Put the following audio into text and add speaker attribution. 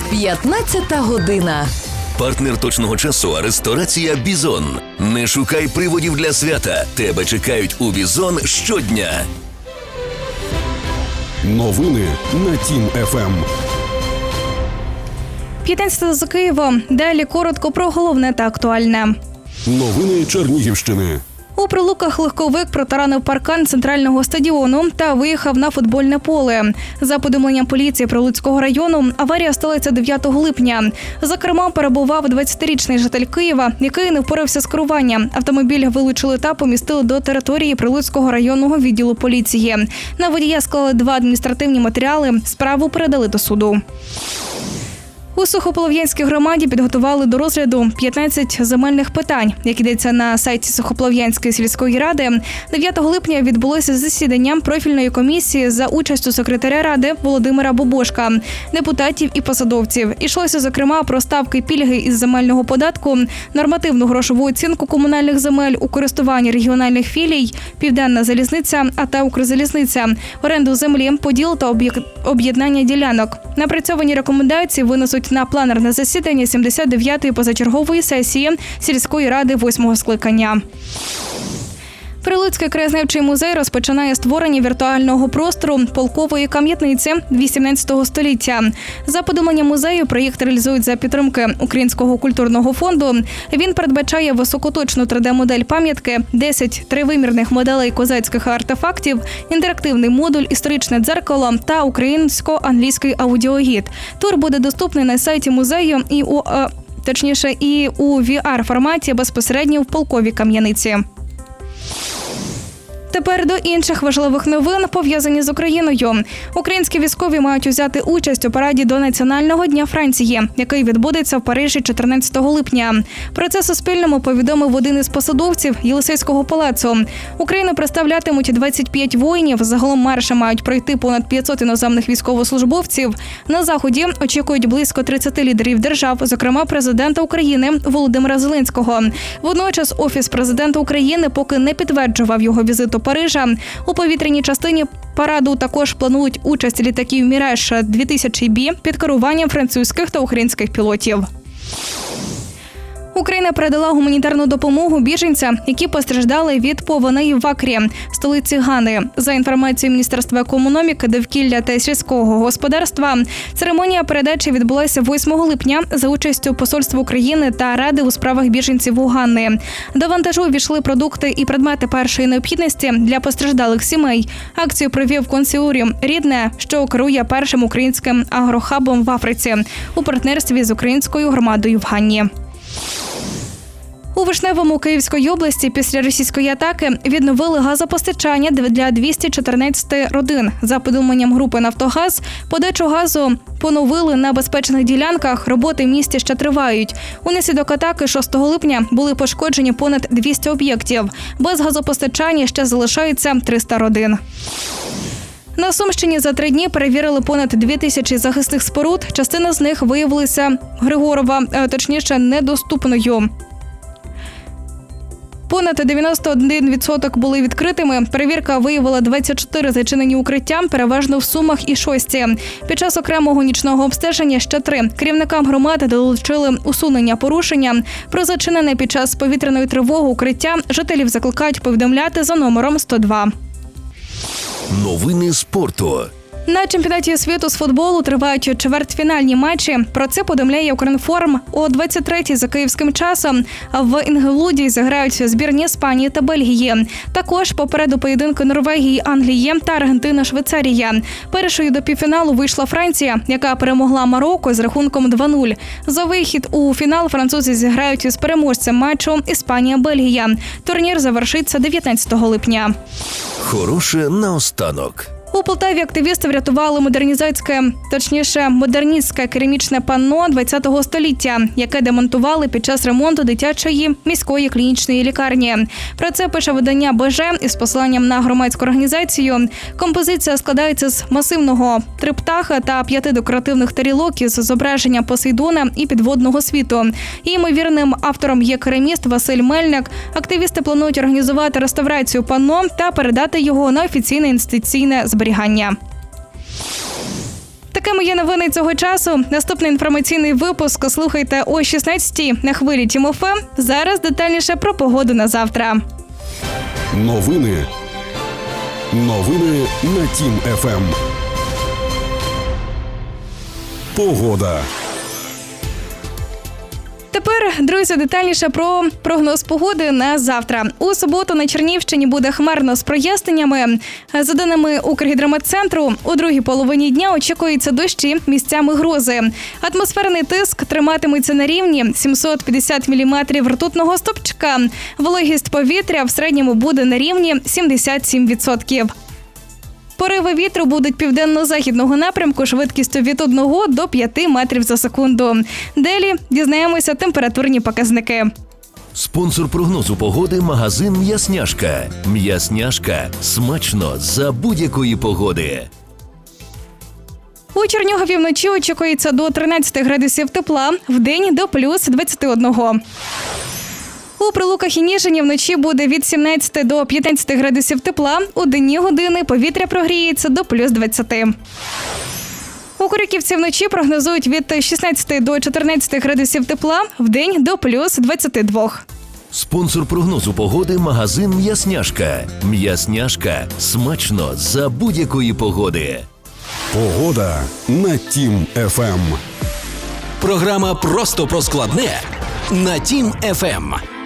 Speaker 1: 15 година.
Speaker 2: Партнер точного часу – ресторація «Бізон». Не шукай приводів для свята. Тебе чекають у «Бізон» щодня.
Speaker 3: Новини на Тім-ФМ.
Speaker 4: 15 з Києва. Далі коротко про головне та актуальне.
Speaker 3: Новини Чернігівщини.
Speaker 4: У Прилуках легковик протаранив паркан центрального стадіону та виїхав на футбольне поле. За повідомленням поліції Прилуцького району, аварія сталася 9 липня. За кермом перебував 20-річний житель Києва, який не впорався з керуванням. Автомобіль вилучили та помістили до території Прилуцького районного відділу поліції. На водія склали 2 адміністративні матеріали, справу передали до суду. У Сухополов'янській громаді підготували до розгляду 15 земельних питань. Як йдеться на сайті Сухополов'янської сільської ради, 9 липня відбулося засідання профільної комісії за участю секретаря ради Володимира Бобошка, депутатів і посадовців. Ішлося, зокрема, про ставки пільги із земельного податку, нормативну грошову оцінку комунальних земель у користуванні регіональних філій, Південна залізниця, АТ «Укрзалізниця», оренду землі, поділ та об'єднання ділянок. Напрацьовані рекомендації винесуть на пленарне засідання 79-ї позачергової сесії сільської ради 8-го скликання. Прилуцький краєзнавчий музей розпочинає створення віртуального простору полкової кам'ятниці 18 століття. За повідомленням музею, проєкт реалізують за підтримки Українського культурного фонду. Він передбачає високоточну 3D-модель пам'ятки, 10 тривимірних моделей козацьких артефактів, інтерактивний модуль, історичне дзеркало та українсько-англійський аудіогід. Тур буде доступний на сайті музею і у VR-форматі безпосередньо в полковій кам'яниці. Тепер до інших важливих новин, пов'язані з Україною. Українські військові мають взяти участь у параді до Національного дня Франції, який відбудеться в Парижі 14 липня. Про це Суспільному повідомив один із посадовців Єлисейського палацу. Україну представлятимуть 25 воїнів, загалом маршем мають пройти понад 500 іноземних військовослужбовців. На заході очікують близько 30 лідерів держав, зокрема президента України Володимира Зеленського. Водночас Офіс президента України поки не підтверджував його візит до Парижа. У повітряній частині параду також планують участь літаків «Міраж-2000Б» під керуванням французьких та українських пілотів. Україна передала гуманітарну допомогу біженцям, які постраждали від повеней в Акрі, столиці Гани. За інформацією Міністерства економіки, довкілля та сільського господарства, церемонія передачі відбулася 8 липня за участю Посольства України та Ради у справах біженців у Ганни. До вантажу увійшли продукти і предмети першої необхідності для постраждалих сімей. Акцію провів консорціум «Рідне», що керує першим українським агрохабом в Африці у партнерстві з українською громадою в Ганні. У Вишневому Київської області після російської атаки відновили газопостачання для 214 родин. За повідомленням групи «Нафтогаз», подачу газу поновили на безпечних ділянках, роботи в місті ще тривають. Унаслідок атаки 6 липня були пошкоджені понад 200 об'єктів. Без газопостачання ще залишається 300 родин. На Сумщині за 3 дні перевірили понад 2000 захисних споруд. Частина з них виявилася недоступною. Понад 91% були відкритими. Перевірка виявила 24 зачинені укриття, переважно в Сумах і Шості. Під час окремого нічного обстеження ще 3. Керівникам громади долучили усунення порушення. Про зачинене під час повітряної тривоги укриття жителів закликають повідомляти за номером 102.
Speaker 2: Новини спорту.
Speaker 4: На чемпіонаті світу з футболу тривають чвертьфінальні матчі. Про це повідомляє Укрінформ. О 23-й за київським часом в Інгелуді зіграють збірні Іспанії та Бельгії. Також попереду поєдинки Норвегії, Англії та Аргентина-Швейцарія. Першою до півфіналу вийшла Франція, яка перемогла Марокко з рахунком 2-0. За вихід у фінал французи зіграють із переможцем матчу Іспанія-Бельгія. Турнір завершиться 19 липня.
Speaker 2: Хороше наостанок.
Speaker 4: У Полтаві активісти врятували модерністське керамічне панно ХХ століття, яке демонтували під час ремонту дитячої міської клінічної лікарні. Про це пише видання БЖ із посиланням на громадську організацію. Композиція складається з масивного триптаха та 5 декоративних тарілок із зображенням Посейдона і підводного світу. І ймовірним автором є кераміст Василь Мельник. Активісти планують організувати реставрацію панно та передати його на офіційне інституційне зберігання. Такими є новини цього часу. Наступний інформаційний випуск слухайте о 16-й на хвилі Тім ФМ. Зараз детальніше про погоду на завтра.
Speaker 3: Новини на Тім ФМ. Погода.
Speaker 4: Тепер, друзі, детальніше про прогноз погоди на завтра. У суботу на Чернігівщині буде хмарно з проясненнями. За даними Укргідрометцентру, у другій половині дня очікуються дощі, місцями грози. Атмосферний тиск триматиметься на рівні 750 міліметрів ртутного стовпчика. Вологість повітря в середньому буде на рівні 77%. Пориви вітру будуть південно-західного напрямку швидкістю від 1 до 5 метрів за секунду. Далі дізнаємося температурні показники.
Speaker 2: Спонсор прогнозу погоди – магазин «М'ясняшка». «М'ясняшка» – смачно за будь-якої погоди.
Speaker 4: У Чернігові вночі очікується до 13 градусів тепла, вдень до плюс 21. У Прилуках і Ніжині вночі буде від 17 до 15 градусів тепла, у денні години повітря прогріється до плюс 20. У Корюківці вночі прогнозують від 16 до 14 градусів тепла, вдень до плюс 22.
Speaker 2: Спонсор прогнозу погоди – магазин «М'ясняшка». «М'ясняшка» – смачно за будь-якої погоди.
Speaker 3: Погода на Тім ФМ.
Speaker 5: Програма «Просто про складне» на Тім ФМ.